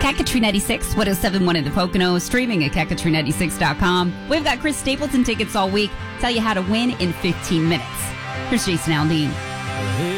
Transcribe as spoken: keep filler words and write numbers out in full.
Cat ninety-six, one oh seven point one in the Poconos, streaming at cat country ninety-six dot com. We've got Chris Stapleton tickets all week. Tell you how to win in fifteen minutes. Here's Jason Aldean.